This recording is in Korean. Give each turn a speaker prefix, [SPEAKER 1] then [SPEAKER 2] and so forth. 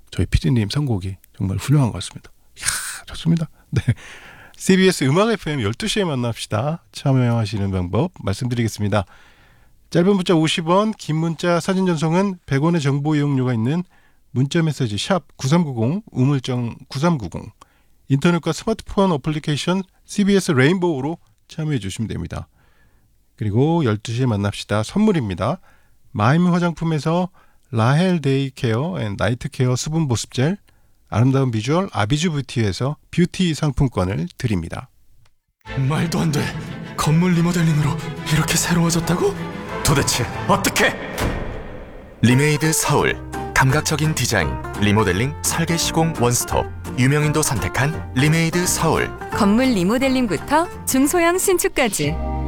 [SPEAKER 1] 저희 PD님 선곡이 정말 훌륭한 것 같습니다. 이야, 좋습니다. 네. CBS 음악 FM 12시에 만납시다. 참여하시는 방법 말씀드리겠습니다. 짧은 문자 50원, 긴 문자 사진 전송은 100원의 정보 이용료가 있는 문자 메시지 샵 9390, 우물정 9390, 인터넷과 스마트폰 어플리케이션 CBS 레인보우로 참여해 주시면 됩니다. 그리고 12시에 만납시다. 선물입니다. 마임 화장품에서 라헬 데이 케어 앤 나이트 케어 수분 보습 젤, 아름다운 비주얼 아비주 뷰티에서 뷰티 상품권을 드립니다.
[SPEAKER 2] 말도 안 돼. 건물 리모델링으로 이렇게 새로워졌다고? 도대체 어떻게? 리메이드 서울. 감각적인 디자인, 리모델링, 설계 시공 원스톱. 유명인도 선택한 리메이드 서울.
[SPEAKER 3] 건물 리모델링부터 중소형 신축까지